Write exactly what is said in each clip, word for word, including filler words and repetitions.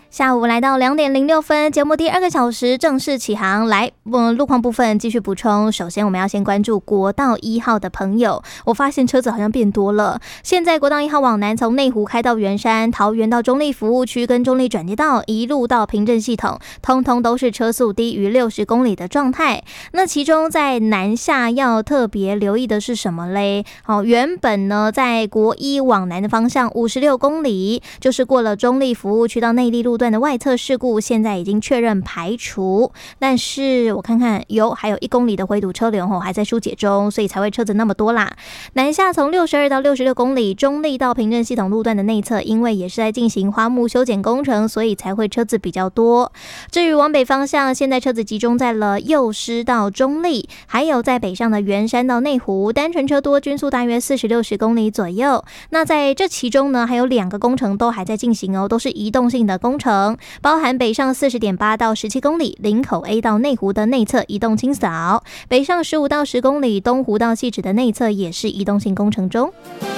下午来到两点零六分，节目第二个小时正式起航。来，嗯，路况部分继续补充。首先，我们要先关注国道一号的朋友，我发现车子好像变多了。现在国道一号往南，从内湖开到圆山、桃园到中立服务区跟中立转接道，一路到平镇系统，通通都是车速低于六十公里的状态。那其中在南下要特别留意的是什么嘞？好，原本呢在国一往南的方向五十六公里，就是过了中立服务区到内壢路段的外侧事故，现在已经确认排除，但是我看看有还有一公里的回堵车流还在疏解中，所以才会车子那么多啦。南下从六十二到六十六公里，中立到平镇系统路段的内侧，因为也是在进行花木修剪工程，所以才会车子比较多。至于往北方向，现在车子集中在了幼师到中立，还有在北上的圆山到内湖，单纯车多，均速大约四十六十公里左右。那在这其中呢，还有两个工程都还在进行哦，都是移动性的工程。包含北上 四十点八 到十七公里，林口 A 到内湖的内侧移动清扫；北上十五到十公里，东湖到汐止的内侧也是移动性工程中。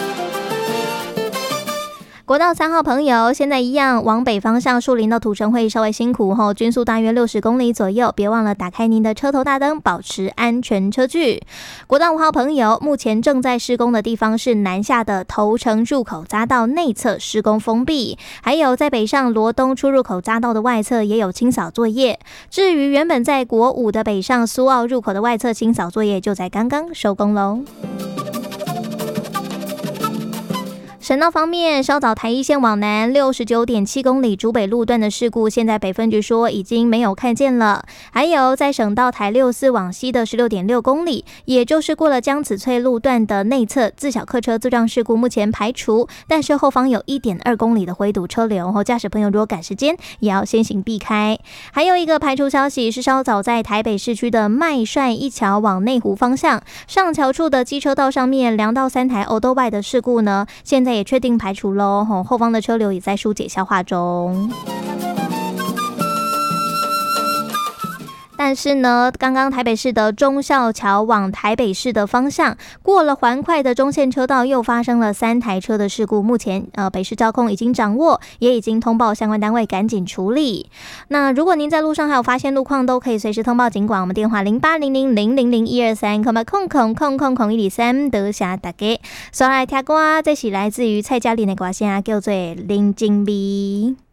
国道三号朋友，现在一样往北方向树林到土城会稍微辛苦后，均速大约六十公里左右，别忘了打开您的车头大灯，保持安全车距。国道五号朋友，目前正在施工的地方是南下的头城入口匝道内侧施工封闭，还有在北上罗东出入口匝道的外侧也有清扫作业。至于原本在国五的北上苏澳入口的外侧清扫作业，就在刚刚收工喽。省道方面，稍早台一线往南 六十九点七公里竹北路段的事故，现在北分局说已经没有看见了。还有在省道台六四往西的 十六点六公里，也就是过了江子翠路段的内侧自小客车自撞事故目前排除，但是后方有 一点二公里的回堵车流，驾驶朋友如果赶时间也要先行避开。还有一个排除消息是稍早在台北市区的麦帅一桥往内湖方向上桥处的机车道上面两到三台欧兜拜的事故呢，现在也确定排除咯，后方的车流也在疏解消化中。但是呢，刚刚台北市的忠孝桥往台北市的方向，过了环快的中线车道，又发生了三台车的事故。目前呃，北市交控已经掌握，也已经通报相关单位赶紧处理。那如果您在路上还有发现路况，都可以随时通报警管，我们电话零八零零零零零一二三，空空空空空空一二三，多谢大家。所来听歌，这是来自于蔡嘉玲的歌声，叫做《林静美》。